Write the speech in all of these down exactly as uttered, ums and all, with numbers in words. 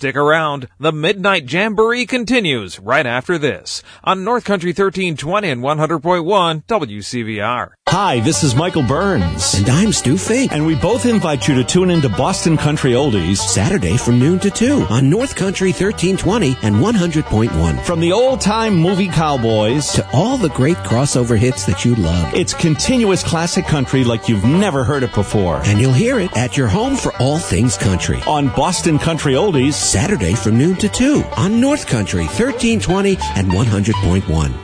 Stick around. The Midnight Jamboree continues right after this on North Country thirteen twenty and one hundred point one W C V R. Hi, this is Michael Burns. And I'm Stu Fink. And we both invite you to tune into Boston Country Oldies Saturday from noon to two on North Country thirteen twenty and one hundred point one. From the old-time movie cowboys to all the great crossover hits that you love. It's continuous classic country like you've never heard it before. And you'll hear it at your home for all things country. On Boston Country Oldies Saturday from noon to two on North Country thirteen twenty and one hundred point one.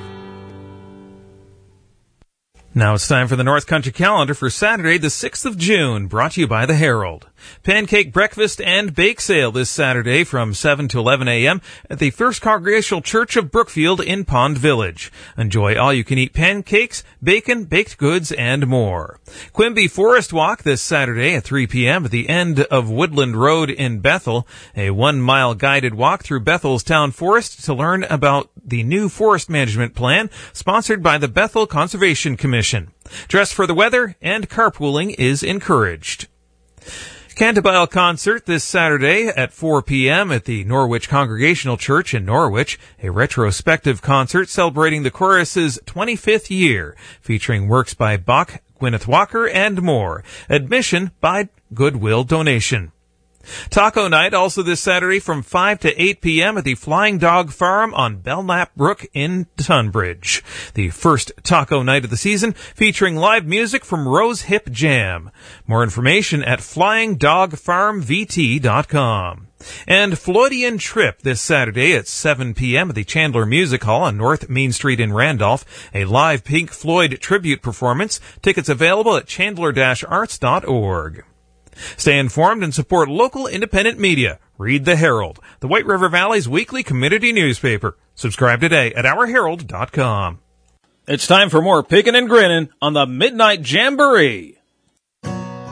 Now it's time for the North Country calendar for Saturday, the sixth of June, brought to you by the Herald. Pancake breakfast and bake sale this Saturday from seven to eleven a.m. at the First Congregational Church of Brookfield in Pond Village. Enjoy all-you-can-eat pancakes, bacon, baked goods, and more. Quimby Forest Walk this Saturday at three p.m. at the end of Woodland Road in Bethel. A one-mile guided walk through Bethel's town forest to learn about the new forest management plan sponsored by the Bethel Conservation Commission. Dress for the weather and carpooling is encouraged. Cantabile concert this Saturday at four p.m. at the Norwich Congregational Church in Norwich, a retrospective concert celebrating the chorus's twenty-fifth year, featuring works by Bach, Gwyneth Walker, and more. Admission by Goodwill donation. Taco night also this Saturday from five to eight p.m. at the Flying Dog Farm on Belknap Brook in Tunbridge. The first taco night of the season featuring live music from Rose Hip Jam. More information at flying dog farm v t dot com. And Floydian Trip this Saturday at seven p.m. at the Chandler Music Hall on North Main Street in Randolph. A live Pink Floyd tribute performance. Tickets available at chandler dash arts dot org. Stay informed and support local independent media. Read the Herald, the White River Valley's weekly community newspaper. Subscribe today at our herald dot com. It's time for more pickin' and grinnin' on the Midnight Jamboree.